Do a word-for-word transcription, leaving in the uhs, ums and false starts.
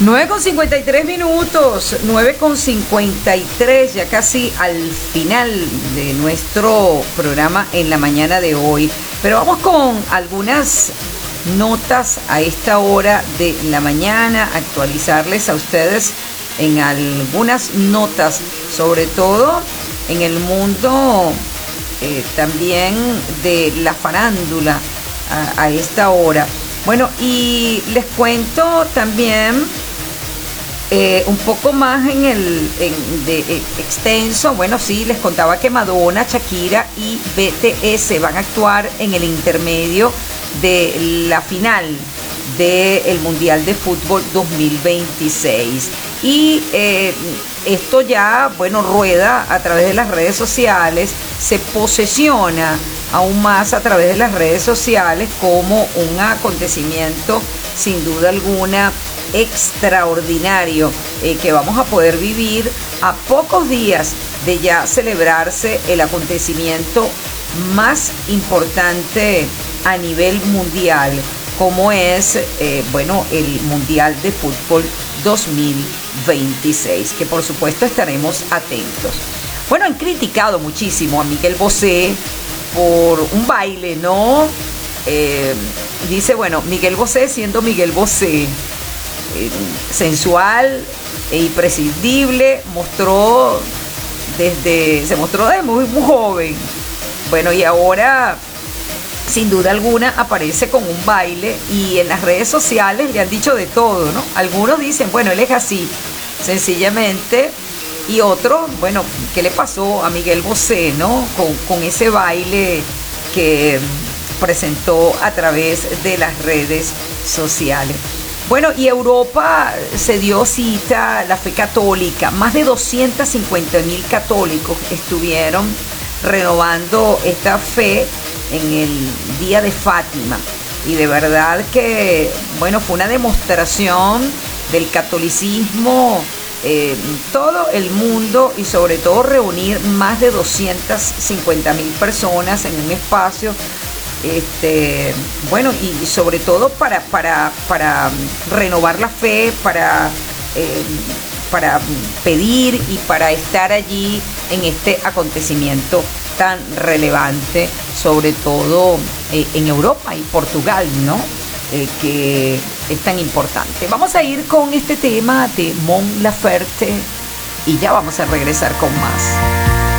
nueve con cincuenta y tres minutos, nueve con cincuenta y tres, ya casi al final de nuestro programa en la mañana de hoy. Pero vamos con algunas notas a esta hora de la mañana, actualizarles a ustedes en algunas notas, sobre todo en el mundo eh, también de la farándula a, a esta hora. Bueno, y les cuento también Eh, un poco más en el en, de, eh, extenso. Bueno, sí, les contaba que Madonna, Shakira y B T S van a actuar en el intermedio de la final del Mundial de Fútbol dos mil veintiséis. Y eh, esto ya, bueno, rueda a través de las redes sociales, se posesiona aún más a través de las redes sociales como un acontecimiento sin duda alguna extraordinario eh, que vamos a poder vivir a pocos días de ya celebrarse el acontecimiento más importante a nivel mundial, como es eh, bueno, el Mundial de Fútbol dos mil veintiséis, que por supuesto estaremos atentos. Bueno, han criticado muchísimo a Miguel Bosé por un baile, ¿no? Eh, dice, bueno, Miguel Bosé siendo Miguel Bosé, eh, sensual e imprescindible, mostró desde, se mostró desde muy, muy joven. Bueno, y ahora, sin duda alguna, aparece con un baile y en las redes sociales le han dicho de todo, ¿no? Algunos dicen, bueno, él es así, sencillamente, y otros, bueno, ¿qué le pasó a Miguel Bosé, ¿no? Con, con ese baile que presentó a través de las redes sociales. Bueno, y Europa se dio cita, la fe católica, más de doscientos cincuenta mil católicos estuvieron renovando esta fe en el día de Fátima, y de verdad que, bueno, fue una demostración del catolicismo, eh, todo el mundo, y sobre todo reunir más de doscientas cincuenta mil personas en un espacio, este, bueno, y sobre todo para, para, para renovar la fe, para, eh, para pedir y para estar allí en este acontecimiento tan relevante, sobre todo eh, en Europa y Portugal, ¿no? Eh, que es tan importante. Vamos a ir con este tema de Mon Laferte y ya vamos a regresar con más.